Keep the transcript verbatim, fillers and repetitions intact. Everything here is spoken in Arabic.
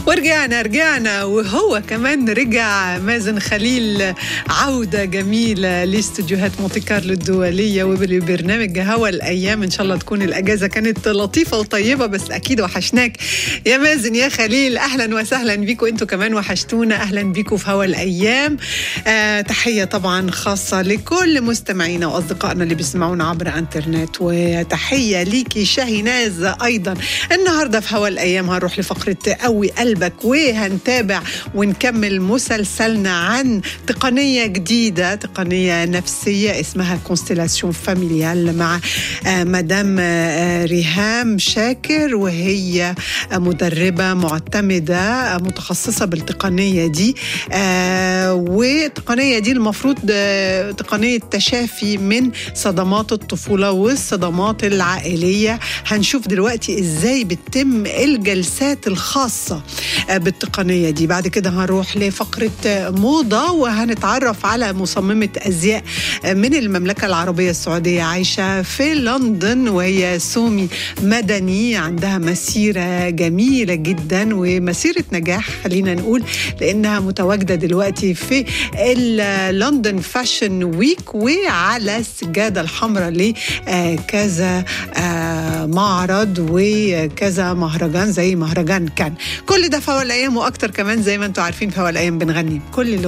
ورجعنا رجعنا وهو كمان رجع مازن خليل، عودة جميلة لاستوديوهات مونتي كارلو الدولية وبرنامج هوا الأيام. إن شاء الله تكون الأجازة كانت لطيفة وطيبة، بس أكيد وحشناك يا مازن يا خليل. أهلا وسهلا بيكم، أنتوا كمان وحشتونا. أهلا بيكم في هوا الأيام. آه تحية طبعا خاصة لكل مستمعينا وأصدقائنا اللي بيسمعونا عبر انترنت، وتحية ليكي شاهيناز أيضا. النهاردة في هوا الأيام هنروح لفقرة قوي قلبك، وهنتابع ونكمل مسلسلنا عن تقنية جديدة، تقنية نفسية اسمها كونستيلاسيون فاميليال، مع مدام ريهام شاكر، وهي مدربة معتمدة متخصصة بالتقنية دي. والتقنية دي المفروض تقنية تشافي من صدمات الطفولة والصدمات العائلية. هنشوف دلوقتي ازاي بتتم الجلسات الخاصة بالتقنية دي. بعد كده هنروح لفقرة موضة، وهنتعرف على مصممة أزياء من المملكة العربية السعودية عايشة في لندن، وهي سومي مدني. عندها مسيرة جميلة جدا ومسيرة نجاح خلينا نقول، لأنها متواجدة دلوقتي في اللندن فاشن ويك، وعلى السجادة الحمراء لكذا معرض وكذا مهرجان زي مهرجان كان. كل ده في هوا الأيام وأكتر كمان، زي ما انتوا عارفين في هوا الأيام بنغني كل